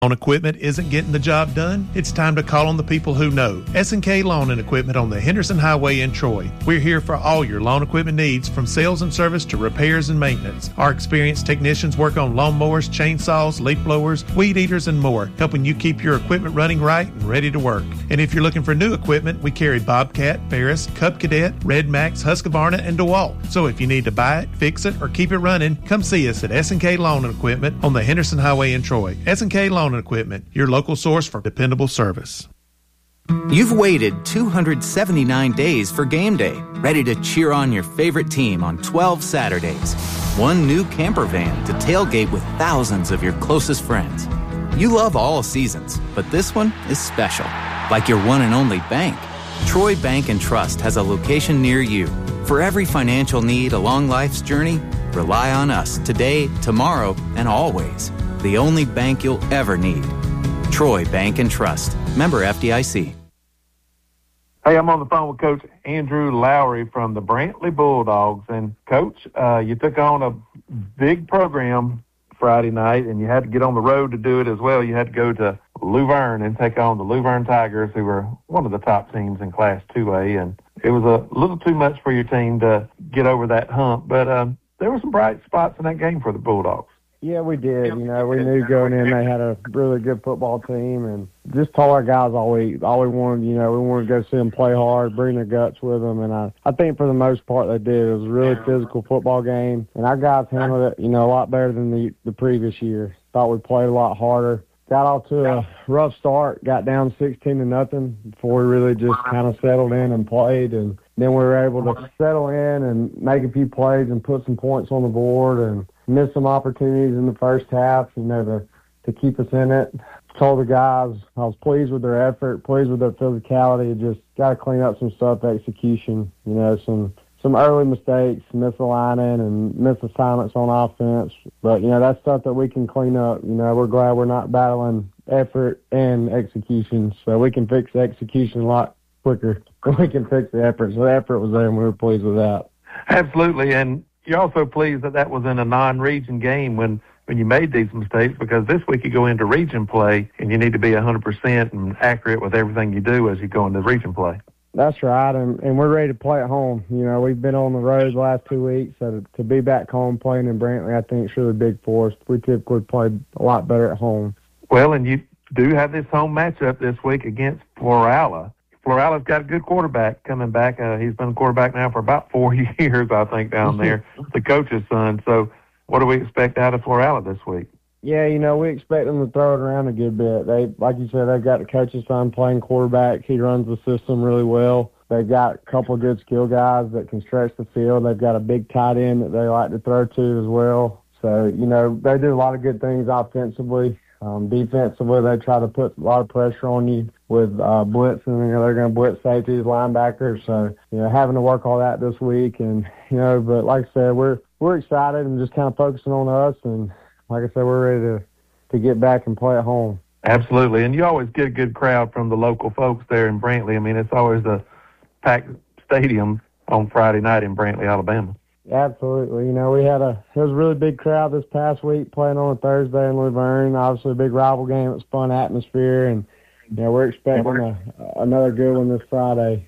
Lawn equipment isn't getting the job done? It's time to call on the people who know. S&K Lawn and Equipment on the Henderson Highway in Troy. We're here for all your lawn equipment needs, from sales and service to repairs and maintenance. Our experienced technicians work on lawnmowers, chainsaws, leaf blowers, weed eaters, and more, helping you keep your equipment running right and ready to work. And if you're looking for new equipment, we carry Bobcat, Ferris, Cub Cadet, Red Max, Husqvarna, and DeWalt. So if you need to buy it, fix it, or keep it running, come see us at S&K Lawn and Equipment on the Henderson Highway in Troy. S&K Lawn and Equipment, your local source for dependable service. You've waited 279 days for game day, ready to cheer on your favorite team on 12 Saturdays. One new camper van to tailgate with thousands of your closest friends. You love all seasons, but this one is special, like your one and only bank. Troy Bank and Trust has a location near you. For every financial need along life's journey, rely on us today, tomorrow, and always. The only bank you'll ever need. Troy Bank and Trust. Member FDIC. Hey, I'm on the phone with Coach Andrew Lowry from the Brantley Bulldogs. And, Coach, you took on a big program Friday night, and you had to get on the road to do it as well. You had to go to Luverne and take on the Luverne Tigers, who were one of the top teams in Class 2A. And it was a little too much for your team to get over that hump. But there were some bright spots in that game for the Bulldogs. Yeah, we did. You know, we knew going in they had a really good football team, and just told our guys all we wanted, we wanted to go see them play hard, bring their guts with them, and I think for the most part they did. It was a really physical football game, and our guys handled it, a lot better than the previous year. Thought we played a lot harder. Got off to a rough start, got down 16-0 before we really just kind of settled in and played, and then we were able to settle in and make a few plays and put some points on the board and missed some opportunities in the first half, to keep us in it. Told the guys I was pleased with their effort, pleased with their physicality, just got to clean up some stuff, execution, some early mistakes, misaligning and misassignments on offense. But, that's stuff that we can clean up. We're glad we're not battling effort and execution, so we can fix the execution a lot quicker than we can fix the effort. So the effort was there, and we were pleased with that. Absolutely, and you're also pleased that was in a non-region game when you made these mistakes, because this week you go into region play and you need to be 100% and accurate with everything you do as you go into region play. That's right, and we're ready to play at home. We've been on the road the last 2 weeks, so to be back home playing in Brantley, I think, is really big for us. We typically play a lot better at home. Well, and you do have this home matchup this week against Florala. Florala's got a good quarterback coming back. He's been a quarterback now for about 4 years, I think, down there, the coach's son. So what do we expect out of Florala this week? Yeah, we expect them to throw it around a good bit. They, like you said, they've got the coach's son playing quarterback. He runs the system really well. They've got a couple of good skill guys that can stretch the field. They've got a big tight end that they like to throw to as well. So, they do a lot of good things offensively. Defensively, they try to put a lot of pressure on you with blitzing. They're going to blitz safeties, linebackers. So, having to work all that this week. And, but like I said, we're excited and just kind of focusing on us. And like I said, we're ready to get back and play at home. Absolutely. And you always get a good crowd from the local folks there in Brantley. I mean, it's always a packed stadium on Friday night in Brantley, Alabama. Absolutely. It was a really big crowd this past week playing on a Thursday in Luverne. Obviously a big rival game. It was a fun atmosphere, and we're expecting another good one this Friday.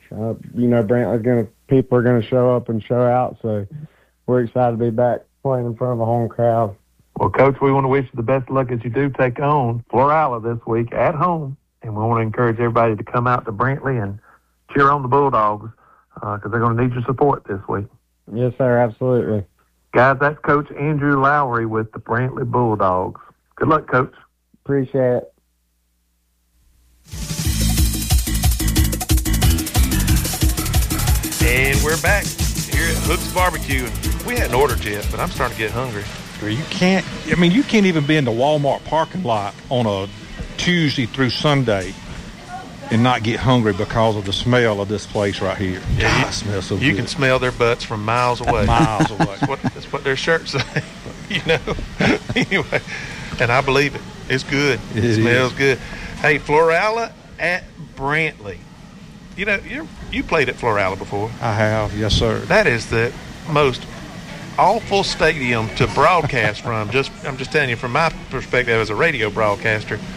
People are gonna show up and show out, so we're excited to be back playing in front of a home crowd. Well, Coach, we want to wish you the best of luck as you do take on Florala this week at home, and we want to encourage everybody to come out to Brantley and cheer on the Bulldogs because they're going to need your support this week. Yes, sir, absolutely. Guys, that's Coach Andrew Lowry with the Brantley Bulldogs. Good luck, Coach. Appreciate it. And we're back here at Hook's Barbecue. We hadn't ordered yet, but I'm starting to get hungry. You can't even be in the Walmart parking lot on a Tuesday through Sunday and not get hungry because of the smell of this place right here. Yeah, it smells so good. You can smell their butts from miles away. Miles away. That's what their shirts say, Anyway, and I believe it. It's good. It smells good. Hey, Florala at Brantley. You played at Florala before. I have, yes, sir. That is the most awful stadium to broadcast from. I'm just telling you from my perspective as a radio broadcaster.